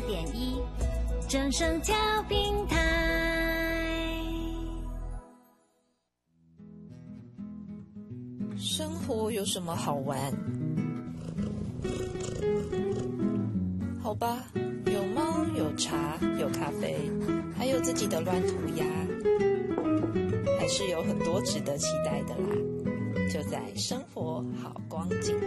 104.1正声调频台。 生活有什么好玩？好吧，有猫，有茶，有咖啡，还有自己的乱涂鸦，还是有很多值得期待的啦。就在生活好光景。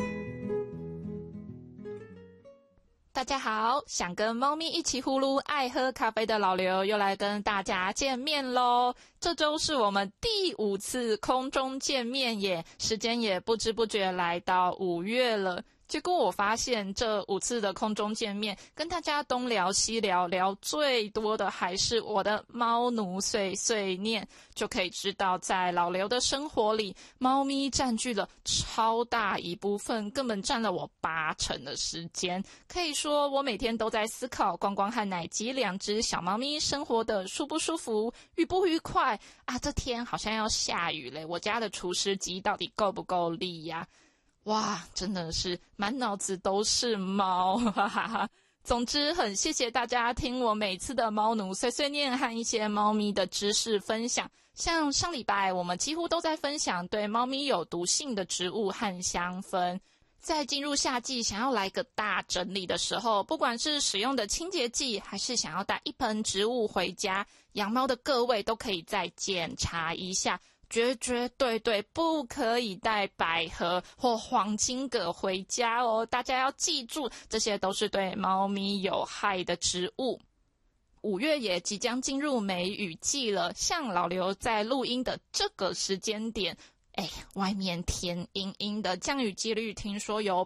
大家好，想跟猫咪一起呼噜爱喝咖啡的老刘又来跟大家见面咯。这周是我们第5次空中见面耶，时间也不知不觉来到5月了。结果我发现这5次的空中见面，跟大家东聊西聊，聊最多的还是我的猫奴碎碎念，就可以知道在老刘的生活里，猫咪占据了超大一部分，根本占了我80%的时间。可以说我每天都在思考光光和奶吉2只小猫咪生活的舒不舒服，愉不愉快啊，这天好像要下雨嘞，我家的除湿机到底够不够力呀？哇，真的是满脑子都是猫，哈哈哈。总之很谢谢大家听我每次的猫奴碎碎念和一些猫咪的知识分享，像上礼拜我们几乎都在分享对猫咪有毒性的植物和香氛。在进入夏季想要来个大整理的时候，不管是使用的清洁剂还是想要带一盆植物回家，养猫的各位都可以再检查一下，绝对不可以带百合或黄金葛回家哦，大家要记住，这些都是对猫咪有害的植物。5月也即将进入梅雨季了，像老刘在录音的这个时间点，外面天阴阴的，降雨几率听说有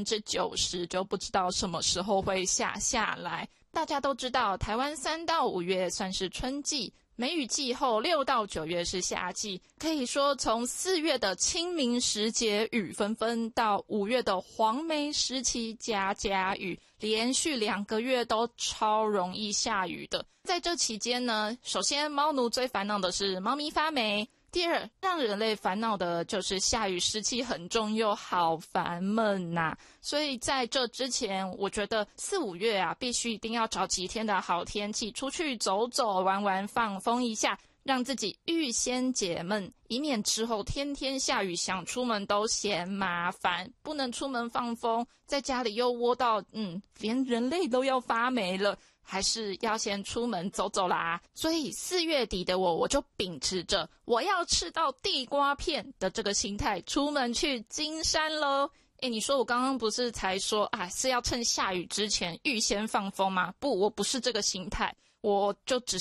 90%，就不知道什么时候会下来。大家都知道，台湾3到5月算是春季，梅雨季后6到9月是夏季，可以说从4月的清明时节雨纷纷，到5月的黄梅时期家雨，连续2个月都超容易下雨的。在这期间呢，首先猫奴最烦恼的是猫咪发霉，第二，让人类烦恼的就是下雨湿气很重又好烦闷呐。所以在这之前，我觉得4、5月啊，必须一定要找几天的好天气出去走走玩玩，放风一下，让自己预先解闷，以免之后天天下雨想出门都嫌麻烦，不能出门放风，在家里又窝到连人类都要发霉了，还是要先出门走走啦。所以4月底的我就秉持着我要吃到地瓜片的这个心态出门去金山咯。你说我刚刚不是才说是要趁下雨之前预先放风吗？不，我不是这个心态，我就只